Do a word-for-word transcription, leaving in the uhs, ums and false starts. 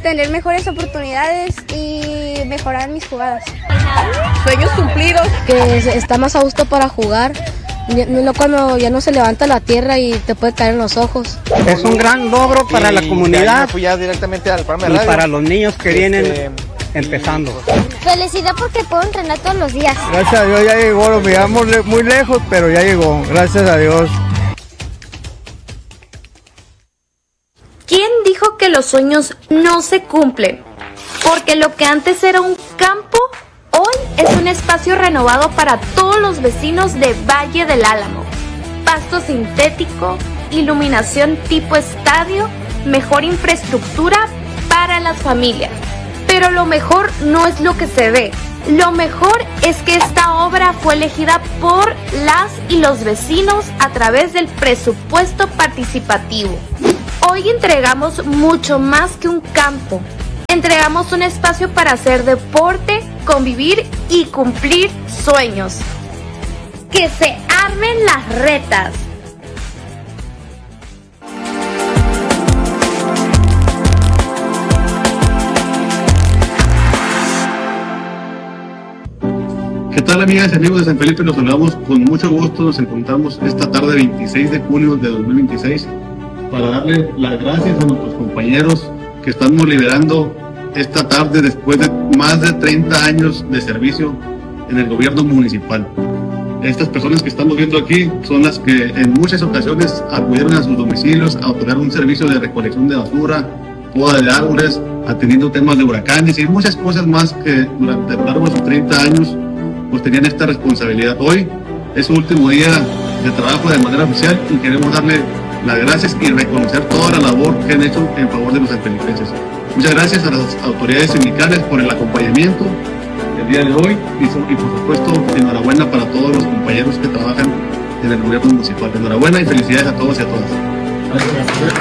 tener mejores oportunidades y mejorar mis jugadas. Sueños cumplidos. Que está más a gusto para jugar. No cuando ya no se levanta la tierra y te puede caer en los ojos. Es un gran logro para la comunidad fui ya directamente al programa de y radio. para los niños que Este, vienen empezando. Felicidad porque puedo entrenar todos los días. Gracias a Dios ya llegó, lo miramos muy lejos, pero ya llegó, gracias a Dios. ¿Quién dijo que los sueños no se cumplen? Porque lo que antes era un campo, hoy es un espacio renovado para todos los vecinos de Valle del Álamo. Pasto sintético, iluminación tipo estadio, mejor infraestructura para las familias. Pero lo mejor no es lo que se ve. Lo mejor es que esta obra fue elegida por las y los vecinos a través del presupuesto participativo. Hoy entregamos mucho más que un campo. Entregamos un espacio para hacer deporte, convivir y cumplir sueños. ¡Que se armen las retas! ¿Qué tal, amigas y amigos de San Felipe? Los saludamos con mucho gusto. Nos encontramos esta tarde veintiséis de junio de dos mil veintiséis para darle las gracias a nuestros compañeros que estamos liberando esta tarde después de más de treinta años de servicio en el gobierno municipal. Estas personas que estamos viendo aquí son las que en muchas ocasiones acudieron a sus domicilios a otorgar un servicio de recolección de basura, poda de árboles, atendiendo temas de huracanes y muchas cosas más que durante a lo largo de sus treinta años pues tenían esta responsabilidad. Hoy es su último día de trabajo de manera oficial y queremos darle las gracias y reconocer toda la labor que han hecho en favor de los sanfelipenses. Muchas gracias a las autoridades sindicales por el acompañamiento el día de hoy y, y por supuesto enhorabuena para todos los compañeros que trabajan en el gobierno municipal. Enhorabuena y felicidades a todos y a todas. Gracias.